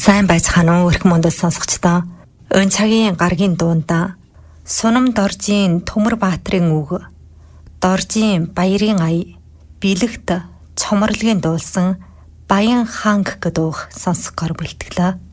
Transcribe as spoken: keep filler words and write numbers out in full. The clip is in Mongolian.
Сайн байцгаана уу өрх мөндөл сонсогчдоо. Өн цагийн гаргийн дуунда Сунам Доржийн Төмөр Баатрын үг, Доржийн Баярын ая, Билэгт Цоморлогийн дуулсан Баян ханг гэдэг үг сонсгоор бэлтгэлээ.